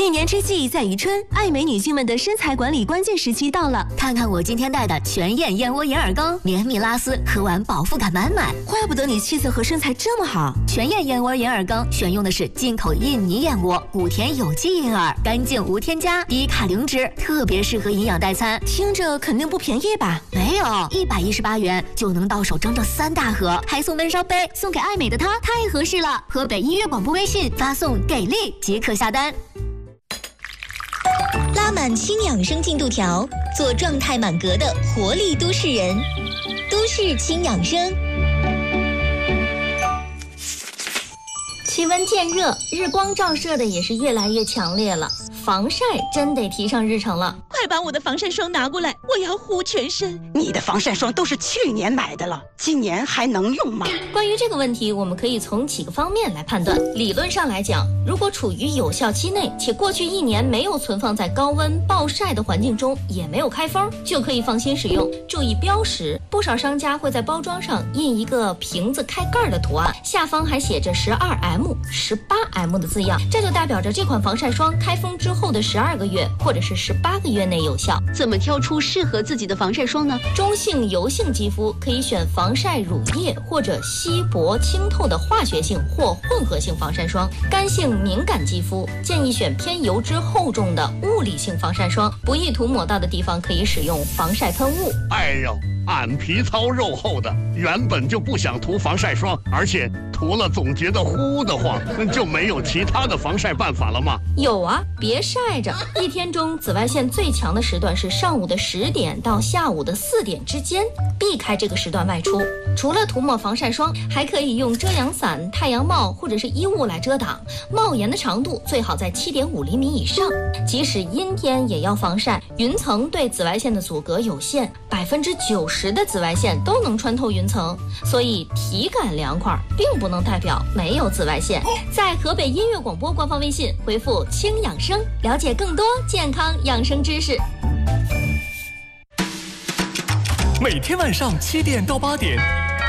一年之计在于春，爱美女性们的身材管理关键时期到了。 看看我今天带的全燕燕窝银耳羹，绵密拉丝，喝完饱腹感满满。 怪不得你气色和身材这么好。 全燕燕窝银耳羹选用的是进口印尼燕窝，谷田有机银耳，干净无添加，低卡零脂，特别适合营养代餐。 听着肯定不便宜吧？ 没有，118元就能到手整整3大盒，还送温烧杯，送给爱美的她太合适了。河北音乐广播微信发送给力即可下单。 拉满轻养生进度条，做状态满格的活力都市人。都市轻养生。 气温渐热，日光照射的也是越来越强烈了，防晒真得提上日程了。 快把我的防晒霜拿过来，我要护全身。 你的防晒霜都是去年买的了，今年还能用吗？ 关于这个问题，我们可以从几个方面来判断。理论上来讲，如果处于有效期内，且过去1年没有存放在高温暴晒的环境中，也没有开封，就可以放心使用。注意标识，不少商家会在包装上印一个瓶子开盖的图案，下方还写着12M、18M 的字样，这就代表着这款防晒霜开封之后的12个月或者是18个月内有效。 怎么挑出适合自己的防晒霜呢？ 中性油性肌肤可以选防晒乳液或者稀薄清透的化学性或混合性防晒霜。干性敏感肌肤建议选偏油脂厚重的物理性防晒霜，不易涂抹到的地方可以使用防晒喷雾。 哎呦，俺皮糙肉厚的，原本就不想涂防晒霜，而且涂了总觉得呼得慌，就没有其他的防晒办法了吗？ 有啊，别晒着。一天中紫外线最强的时段是上午的10点到下午的4点之间，避开这个时段外出。除了涂抹防晒霜，还可以用遮阳伞、太阳帽或者是衣物来遮挡。帽檐的长度最好在7.5厘米以上，即使阴天也要防晒。云层对紫外线的阻隔有限，90%的紫外线都能穿透云层，所以体感凉快并不能代表没有紫外线。在河北音乐广播官方微信回复轻养生，了解更多健康养生知识。 每天晚上7点到8点。